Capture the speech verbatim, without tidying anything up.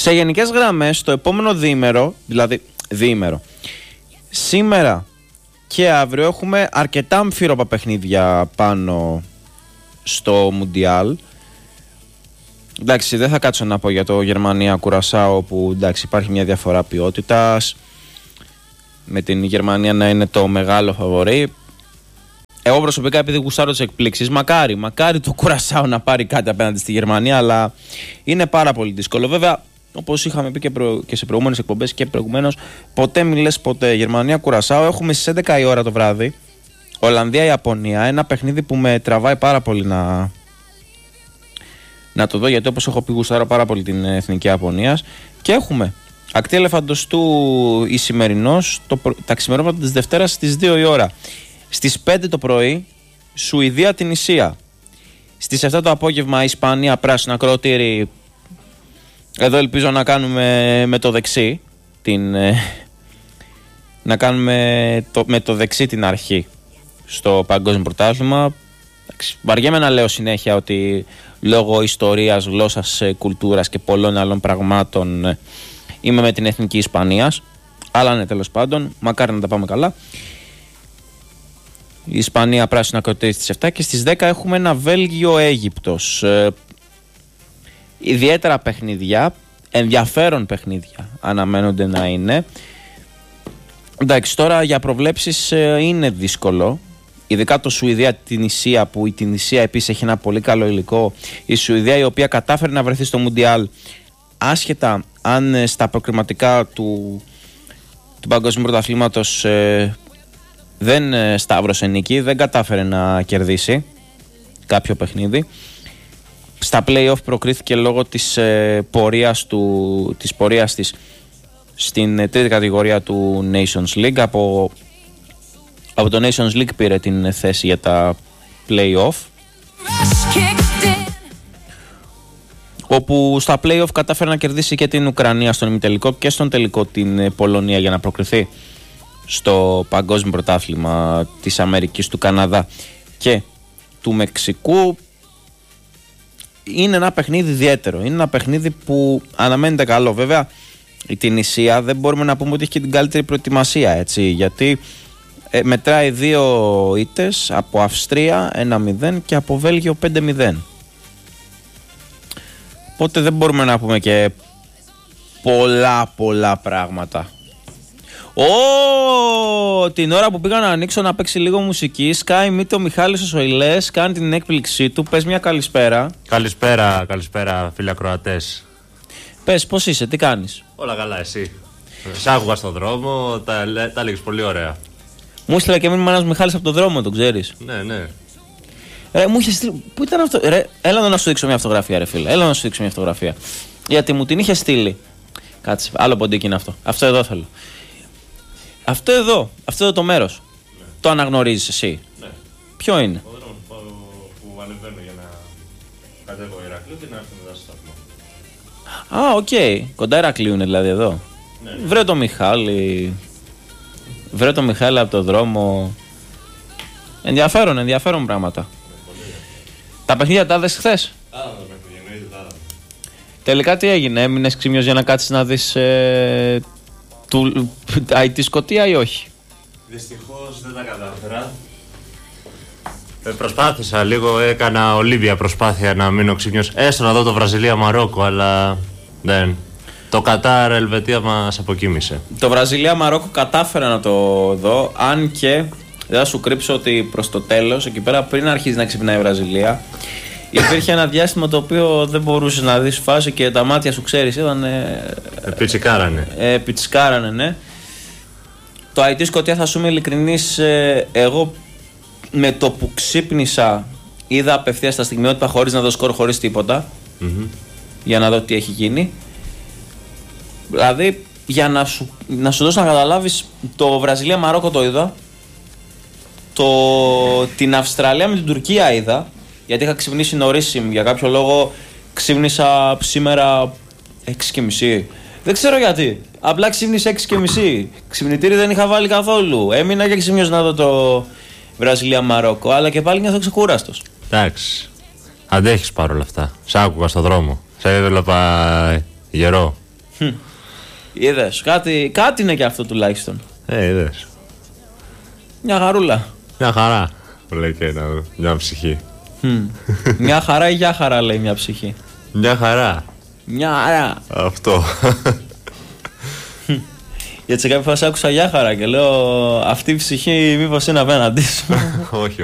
Σε γενικές γραμμές, το επόμενο διήμερο, δηλαδή διήμερο, σήμερα και αύριο έχουμε αρκετά αμφίροπα παιχνίδια πάνω στο Μουντιάλ. Εντάξει, δεν θα κάτσω να πω για το Γερμανία-Κουρασάο που εντάξει υπάρχει μια διαφορά ποιότητας, με την Γερμανία να είναι το μεγάλο φαβορί. Εγώ προσωπικά, επειδή γουστάρω τις εκπλήξεις, μακάρι, μακάρι το Κουρασάο να πάρει κάτι απέναντι στη Γερμανία, αλλά είναι πάρα πολύ δύσκολο. Βέβαια, όπως είχαμε πει και, προ... και σε προηγούμενες εκπομπές και προηγουμένως, ποτέ μη λες ποτέ. Γερμανία-Κουρασάο έχουμε στις έντεκα η ώρα το βράδυ. Ολλανδία-Ιαπωνία, ένα παιχνίδι που με τραβάει πάρα πολύ να, να το δω, γιατί όπως έχω πει γουστάρω πάρα πολύ την εθνική Ιαπωνίας. Και έχουμε ακτή ελεφαντοστού Ισημερινός το... τα ξημερώματα της Δευτέρας στις δύο η ώρα. Στις πέντε το πρωί Σουηδία-Τινησία. Στις επτά το απόγευμα Ισπανία πράσινο ακροτήρι. Εδώ ελπίζω να κάνουμε με το δεξί την, να κάνουμε το, με το δεξί την αρχή στο παγκόσμιο πρωτάθλημα. Βαριέμαι να λέω συνέχεια ότι λόγω ιστορίας, γλώσσας, κουλτούρας και πολλών άλλων πραγμάτων είμαι με την εθνική Ισπανίας, αλλά ναι, τέλος πάντων, μακάρι να τα πάμε καλά. Η Ισπανία πράσινο ακροτήρι στις επτά και στις δέκα έχουμε ένα Βέλγιο-Αίγυπτος. Ε, ιδιαίτερα παιχνίδια, ενδιαφέρον παιχνίδια αναμένονται να είναι. Εντάξει, τώρα για προβλέψεις ε, είναι δύσκολο. Ειδικά το Σουηδία-Τινησία, που η Τινησία επίσης έχει ένα πολύ καλό υλικό. Η Σουηδία, η οποία κατάφερε να βρεθεί στο Μουντιάλ, άσχετα αν ε, στα προκριματικά του, του Παγκόσμιου Πρωταθλήματος ε, δεν ε, σταύρωσε νίκη, δεν κατάφερε να κερδίσει κάποιο παιχνίδι. Στα play-off προκρίθηκε λόγω της, ε, πορείας, του, της πορείας της στην ε, τρίτη κατηγορία του Nations League. Από, από το Nations League πήρε την θέση για τα play-off, όπου στα play-off κατάφερε να κερδίσει και την Ουκρανία στον ημιτελικό και στον τελικό την ε, Πολωνία για να προκριθεί στο παγκόσμιο πρωτάθλημα της Αμερικής, του Καναδά και του Μεξικού. Είναι ένα παιχνίδι ιδιαίτερο. Είναι ένα παιχνίδι που αναμένεται καλό. Βέβαια, η Τινησία δεν μπορούμε να πούμε ότι έχει και την καλύτερη προετοιμασία, έτσι, γιατί ε, μετράει δύο ήττες από Αυστρία ένα μηδέν και από Βέλγιο πέντε μηδέν. Οπότε δεν μπορούμε να πούμε και πολλά πολλά πράγματα. Ω, την ώρα που πήγα να ανοίξω να παίξει λίγο μουσική, σκάει μύτη ο Μιχάλης ο Σοηλές, κάνει την έκπληξή του. Πες μια καλησπέρα. Καλησπέρα, καλησπέρα φίλοι ακροατές. Πες, πώς είσαι, τι κάνεις? Όλα καλά, εσύ? Σ' άκουγα στον δρόμο, τα, τα έλεγες πολύ ωραία. Μου έστειλε και μήνυμα ένας Μιχάλης από τον δρόμο, το ξέρεις? Ναι, ναι. Ρε, μου είχε στείλει. Πού ήταν αυτό? Ρε, έλα να σου δείξω μια φωτογραφία, ρε φίλε. Έλα να σου δείξω μια φωτογραφία. Γιατί μου την είχε στείλει. Κάτσε, άλλο ποντίκι είναι αυτό. Αυτό εδώ θέλω. Αυτό εδώ, αυτό εδώ το μέρος. Ναι. Το αναγνωρίζεις εσύ? Ναι. Ποιο είναι? Ο δρόμος που ανεβαίνω για να κατέβω Ηρακλείου και να έρθω μετά στο σταθμό. Α, οκ. Okay. Κοντά Ηρακλείου είναι δηλαδή εδώ. Ναι, ναι. Βρε το Μιχάλη. Βρε το Μιχάλη από το δρόμο. Ενδιαφέρον, ενδιαφέρον πράγματα. Ναι, τα παιχνίδια τα είδες χθες? Τα είδα τα παιχνίδια, εννοείται τα είδα. Τελικά τι έγινε, έμεινες ξύμιος για να κάτσεις να δεις ε, του άι τι Σκωτία ή όχι? Δυστυχώς δεν τα κατάφερα. Ε, προσπάθησα λίγο, έκανα ολίβια προσπάθεια να μείνω ξύμιος. Έστω να δω το Βραζιλία-Μαρόκο, αλλά δεν. Το Κατάρ Ελβετία μας αποκοίμησε. Το Βραζιλία-Μαρόκο κατάφερα να το δω, αν και δεν θα σου κρύψω ότι προς το τέλος, εκεί πέρα πριν αρχίσει να ξυπνάει η Βραζιλία, υπήρχε ένα διάστημα το οποίο δεν μπορούσε να δεις φάση και τα μάτια σου, ξέρεις, ήταν. Ε, πιτσικάρανε. Ε, πιτσικάρανε, ναι. Το άι τι Σκωτία, θα σου είμαι ειλικρινής, ε, εγώ με το που ξύπνησα είδα απευθείας τα στιγμιότυπα χωρίς να δω σκορ, χωρίς τίποτα. Mm-hmm. Για να δω τι έχει γίνει. Δηλαδή, για να σου, να σου δώσω να καταλάβεις, το Βραζιλία-Μαρόκο το είδα. Το, την Αυστραλία με την Τουρκία είδα. Γιατί είχα ξυπνήσει νωρίς, για κάποιο λόγο ξύπνησα σήμερα έξι και μισή. Δεν ξέρω γιατί. Απλά ξύπνησα έξι και μισή. Ξυπνητήρι δεν είχα βάλει καθόλου. Έμεινα και ξύπνιος να δω το Βραζιλία-Μαρόκο. Αλλά και πάλι νιώθω ξεκούραστος. Εντάξει. Αντέχεις παρόλα αυτά. Σ' άκουγα στον δρόμο. Σε έβλεπα γερό. Είδες, κάτι, κάτι είναι και αυτό τουλάχιστον. Ε, είδες. Μια χαρούλα. Μια χαρά, που λέει και ένα, μια ψυχή. Μια χαρά ή για χαρά, λέει μια ψυχή. Μια χαρά. Μια χαρά. Αυτό. Γιατί σε κάποια φάση άκουσα για χαρά και λέω αυτή η ψυχή μήπως είναι απέναντί σου. Όχι,